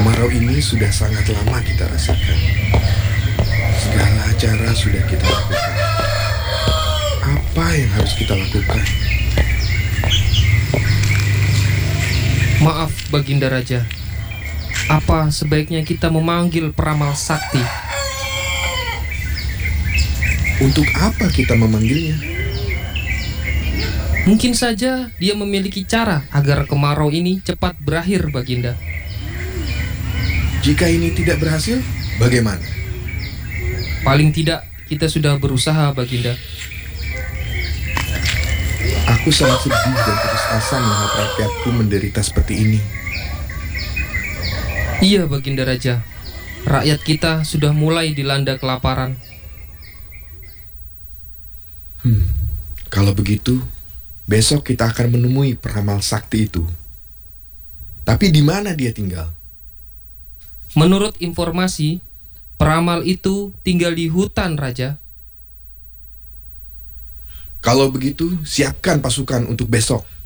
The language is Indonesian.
Kemarau ini sudah sangat lama kita rasakan. Segala cara sudah kita lakukan. Apa yang harus kita lakukan? Maaf, Baginda Raja. Apa sebaiknya kita memanggil peramal sakti? Untuk apa kita memanggilnya? Mungkin saja dia memiliki cara agar kemarau ini cepat berakhir, Baginda. Jika ini tidak berhasil, bagaimana? Paling tidak kita sudah berusaha, Baginda. Aku sangat sedih dan putus asa melihat rakyatku menderita seperti ini. Iya, Baginda Raja. Rakyat kita sudah mulai dilanda kelaparan. Kalau begitu, besok kita akan menemui peramal sakti itu. Tapi di mana dia tinggal? Menurut informasi, peramal itu tinggal di hutan, Raja. Kalau begitu, siapkan pasukan untuk besok.